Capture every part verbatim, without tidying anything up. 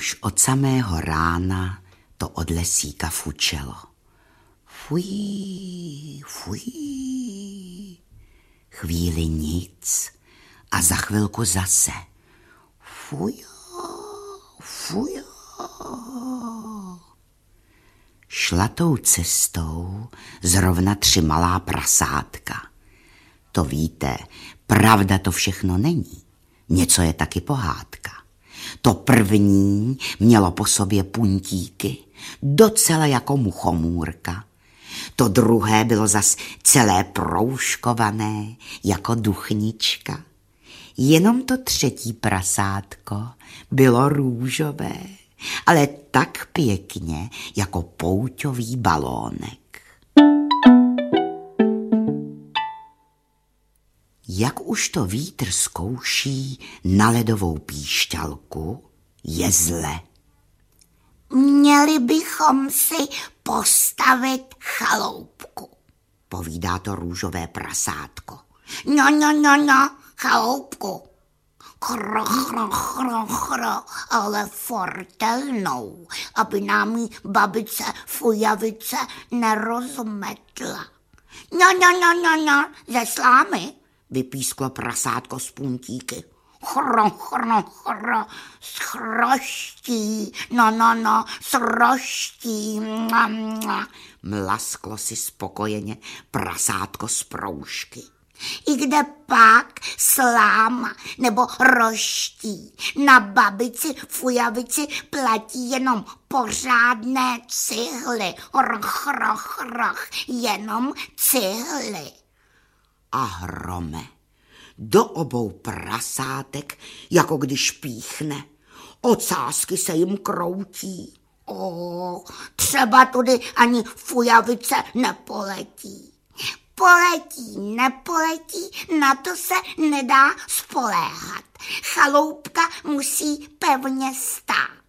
Už od samého rána to od lesíka fučelo. Fuj, fuj. Chvíli nic a za chvilku zase. Fuj, fuj. Šla tou cestou zrovna tři malá prasátka. To víte, pravda to všechno není. Něco je taky pohádka. To první mělo po sobě puntíky, docela jako muchomůrka. To druhé bylo zas celé proužkované, jako duchnička. Jenom to třetí prasátko bylo růžové, ale tak pěkně, jako pouťový balónek. Jak už to vítr zkouší na ledovou píšťalku, je zle. Měli bychom si postavit chaloupku, povídá to růžové prasátko. No, no, no, no, chaloupku. Chro, chro, chro, chro, ale fortelnou, aby nám jí babice Fujavice nerozmetla. No, no, no, no, no, ze slámy, vypísklo prasátko z puntíky. Chro, chro, chro, s chroští, no, no, no, s roští. Mua, mua. Mlasklo si spokojeně prasátko z proužky. I kde pak sláma nebo roští na babici Fujavici platí jenom pořádné cihly. Roch, roch, roch, jenom cihly. A hrome, do obou prasátek, jako když píchne. Ocásky se jim kroutí. O, třeba tudy ani Fujavice nepoletí. Poletí, nepoletí, na to se nedá spoléhat. Chaloupka musí pevně stát.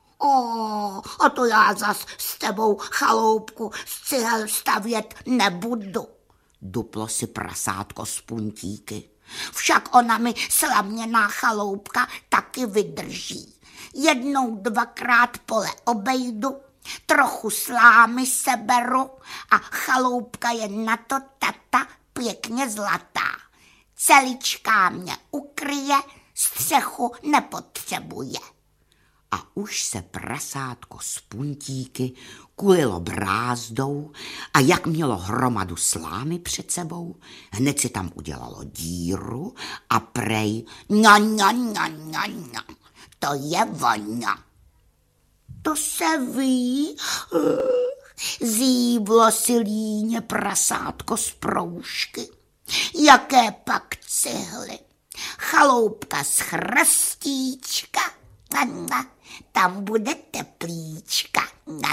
O, a to já zas s tebou chaloupku z cihel stavět nebudu. Duplo si prasátko z puntíky. Však ona mi slaměná chaloupka taky vydrží. Jednou, dvakrát pole obejdu, trochu slámy seberu a chaloupka je na to tata pěkně zlatá. Celičká mě ukryje, střechu nepotřebuje. A už se prasátko z puntíky kulilo brázdou a jak mělo hromadu slámy před sebou, hned si tam udělalo díru a prej ňa, ňa, ňa, ňa, ňa. To je voňa. To se ví, zívlo si líně prasátko z proužky. Jaké pak cihly. Chaloupka z chrstíčka, tam bude teplíčka.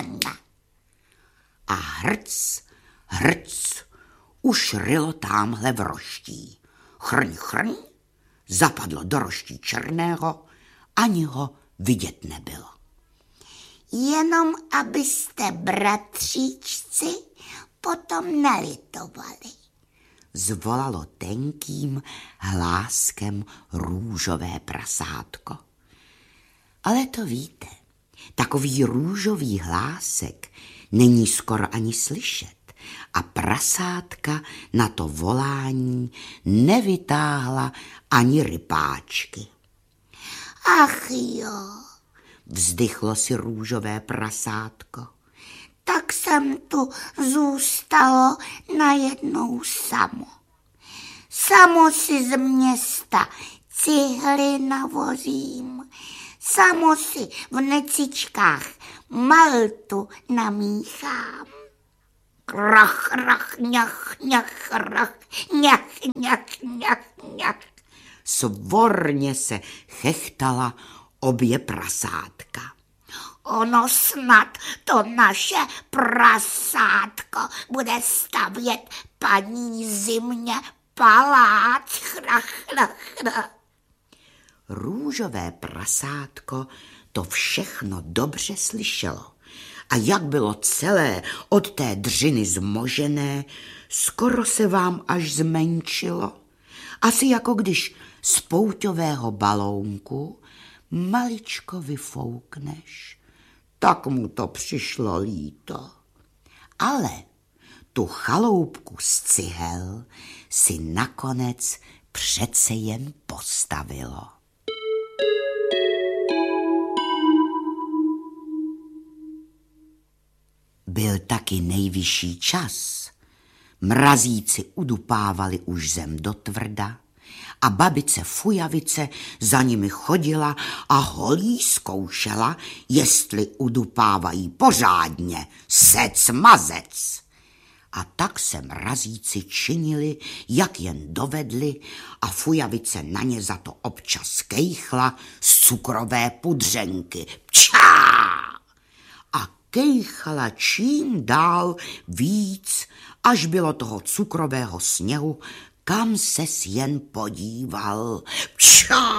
A hrc, hrc, už rylo támhle v roští. Chrň, chrň, zapadlo do roští černého, ani ho vidět nebylo. Jenom abyste, bratříčci, potom nelitovali, zvolalo tenkým hláskem růžové prasátko. Ale to víte, takový růžový hlásek není skoro ani slyšet a prasátka na to volání nevytáhla ani rypáčky. Ach jo, vzdychlo si růžové prasátko. Tak jsem tu zůstalo najednou samo. Samo si z města cihly navozím, samo si v necičkách maltu namíchám. Krach, rach, ňach, ňach, rach, ňach, ňach, ňach, ňach. Svorně se chechtala obě prasátka. Ono snad to naše prasátko bude stavět paní Zimě palác. Chra, chra, chra. Růžové prasátko to všechno dobře slyšelo. A jak bylo celé od té dřiny zmožené, skoro se vám až zmenšilo. Asi jako když z pouťového balónku maličko vyfoukneš, tak mu to přišlo líto. Ale tu chaloupku z cihel si nakonec přece jen postavilo. Byl taky nejvyšší čas. Mrazíci udupávali už zem do tvrda a babice Fujavice za nimi chodila a holí zkoušela, jestli udupávají pořádně, sec mazec. A tak se mrazíci činili, jak jen dovedli, a Fujavice na ně za to občas kejchla z cukrové pudřenky. Pčá! A kejchala čím dál víc, až bylo toho cukrového sněhu, kam ses jen podíval. Pčá!